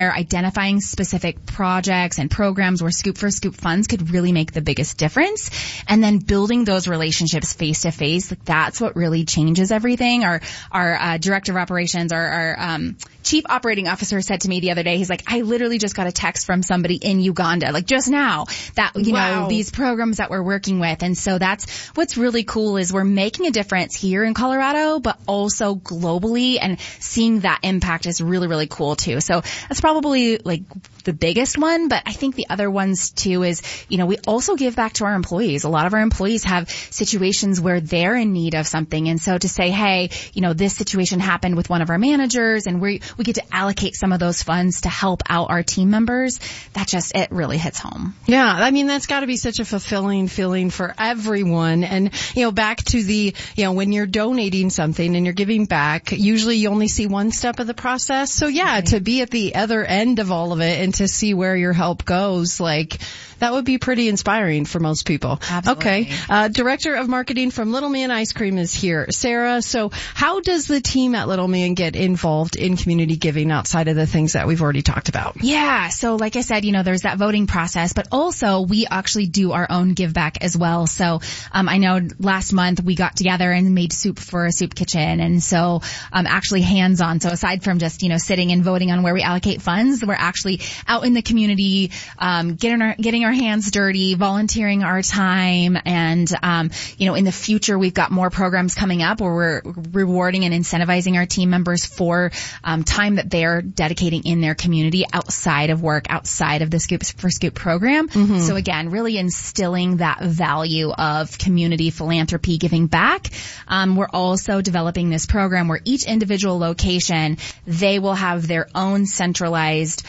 together, identifying specific projects and programs where Scoop for Scoop funds could really make the biggest difference. And then building those relationships face to face, like that's what really changes everything. Our director of operations, our chief operating officer said to me the other day, he's like, I literally just got a text from somebody in Uganda, like just now, that, you know, these programs that we're working with. And so that's what's really cool is we're making a difference here in Colorado, but also globally, and seeing that impact is really, really cool too. So that's probably like the biggest one, but I think the other ones too is, you know, we also give back to our employees. A lot of our employees have situations where they're in need of something. And so to say, hey, you know, this situation happened with one of our managers and we get to allocate some of those funds to help out our team members, it really hits home. Yeah. I mean, that's got to be such a fulfilling feeling for everyone. And, you know, back to the, you know, when you're donating something and you're giving back, usually you only see one step of the process. So yeah, right. To be at the other end of all of it and to see where your help goes, like, that would be pretty inspiring for most people. Absolutely. Okay. Director of Marketing from Little Man Ice Cream is here. Sarah, so how does the team at Little Man get involved in community giving outside of the things that we've already talked about? Yeah. So like I said, you know, there's that voting process, but also we actually do our own give back as well. So, I know last month we got together and made soup for a soup kitchen. And so, actually hands on. So aside from just, you know, sitting and voting on where we allocate funds, we're actually out in the community, getting our hands dirty, volunteering our time. And, you know, in the future, we've got more programs coming up where we're rewarding and incentivizing our team members for, time that they're dedicating in their community outside of work, outside of the Scoop for Scoop program. Mm-hmm. So again, really instilling that value of community philanthropy, giving back. We're also developing this program where each individual location, they will have their own centralized,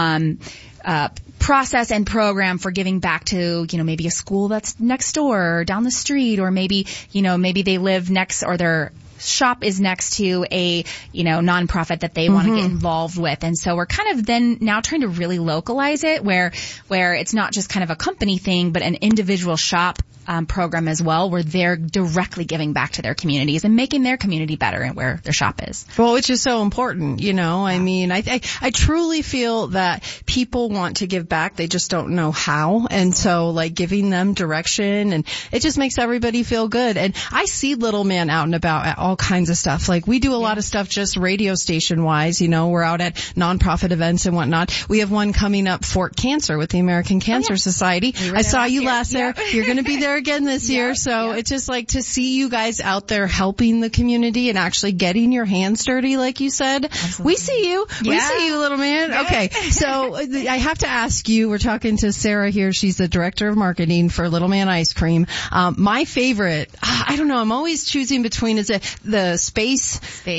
process and program for giving back to, you know, maybe a school that's next door or down the street, or maybe, you know, maybe they live next or their shop is next to a, you know, nonprofit that they want to get involved with. And so we're kind of then now trying to really localize it where it's not just kind of a company thing, but an individual shop program as well, where they're directly giving back to their communities and making their community better and where their shop is. Well, which is so important, you know. I mean, I truly feel that people want to give back, they just don't know how. And so, like, giving them direction, and it just makes everybody feel good. And I see Little Man out and about at all kinds of stuff. Like, we do a lot of stuff just radio station wise, you know, we're out at nonprofit events and whatnot. We have one coming up, Fort Cancer, with the American Cancer Society. I saw you last there. You're going to be there again this year. So it's just like to see you guys out there helping the community and actually getting your hands dirty, like you said. Absolutely. We see you. Yeah. We see you, Little Man. Okay. So I have to ask you, we're talking to Sarah here. She's the director of marketing for Little Man Ice Cream. My favorite, I don't know, I'm always choosing between, is it the Space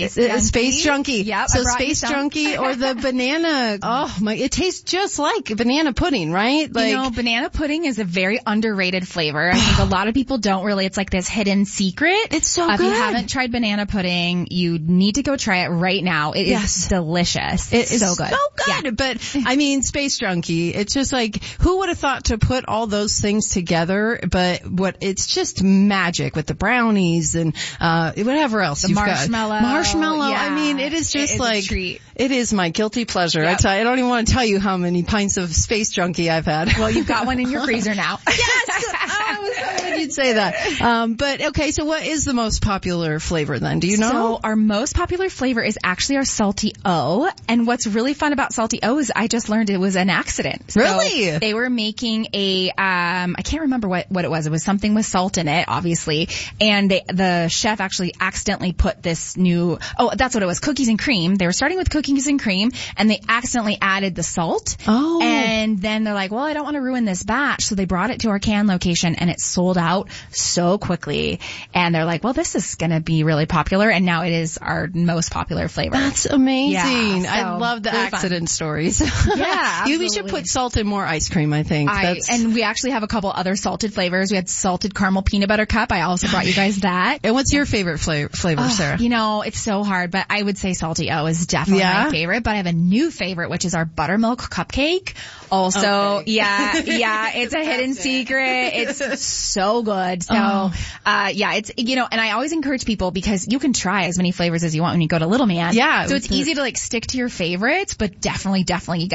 Junkie? Yep. So Space Junkie or the banana. Oh my, it tastes just like banana pudding, right? Like, you know, banana pudding is a very underrated flavor. I think a lot of people don't really, it's like this hidden secret. It's so good. If you haven't tried banana pudding, you need to go try it right now. It is delicious. It is so good. So good. Yeah. But I mean, Space Junkie, it's just like, who would have thought to put all those things together? But it's just magic with the brownies and, whatever else the you've marshmallow. got. Marshmallow. Yeah. I mean, it is just like, a treat. It is my guilty pleasure. Yep. I don't even want to tell you how many pints of Space Junkie I've had. Well, you've got one in your freezer now. Yes! I was hoping you'd say that. But okay, so what is the most popular flavor then? Do you know? So our most popular flavor is actually our Salty O. And what's really fun about Salty O is I just learned it was an accident. Really? So they were making I can't remember what it was. It was something with salt in it, obviously. And the chef actually accidentally put this that's what it was, cookies and cream. They were starting with cookies and cream and they accidentally added the salt. Oh. And then they're like, well, I don't want to ruin this batch. So they brought it to our can location and it sold out so quickly. And they're like, well, this is going to be really popular. And now it is our most popular flavor. That's amazing. Yeah, so I love the really accident stories. Yeah, absolutely. We should put salt in more ice cream, I think. And we actually have a couple other salted flavors. We had salted caramel peanut butter cup. I also brought you guys that. And what's your favorite flavor, Sarah? You know, it's so hard, but I would say Salty O is definitely my favorite. But I have a new favorite, which is our buttermilk cupcake. Also, it's a hidden secret. It's so good. So, it's, you know, and I always encourage people because you can try as many flavors as you want when you go to Little Man. Yeah. So it's easy to like stick to your favorites, but definitely you